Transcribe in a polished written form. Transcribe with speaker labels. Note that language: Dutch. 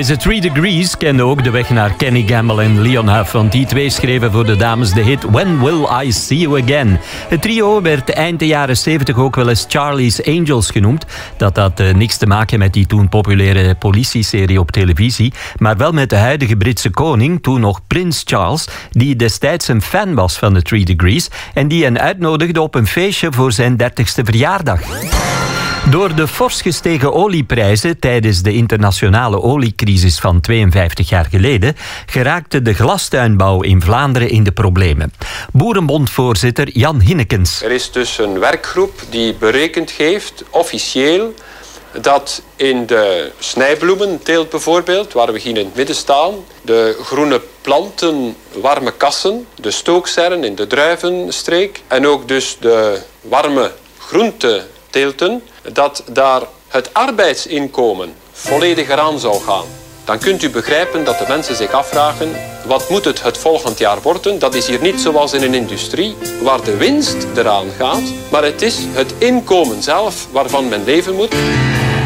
Speaker 1: Deze 3 Degrees kende ook de weg naar Kenny Gamble en Leon Huff, want die twee schreven voor de dames de hit When Will I See You Again. Het trio werd eind de jaren 70 ook wel eens Charlie's Angels genoemd. Dat had niks te maken met die toen populaire politieserie op televisie, maar wel met de huidige Britse koning, toen nog Prins Charles, die destijds een fan was van de 3 Degrees en die hen uitnodigde op een feestje voor zijn 30ste verjaardag. Door de fors gestegen olieprijzen tijdens de internationale oliecrisis van 52 jaar geleden geraakte de glastuinbouw in Vlaanderen in de problemen. Boerenbondvoorzitter Jan Hinnekens.
Speaker 2: Er is dus een werkgroep die berekend heeft, officieel, dat in de snijbloementeelt bijvoorbeeld, waar we hier in het midden staan, de groene planten, warme kassen, de stookserren in de druivenstreek en ook dus de warme groenteteelten, dat daar het arbeidsinkomen volledig eraan zou gaan. Dan kunt u begrijpen dat de mensen zich afvragen, wat moet het volgend jaar worden? Dat is hier niet zoals in een industrie, waar de winst eraan gaat, maar het is het inkomen zelf waarvan men leven moet.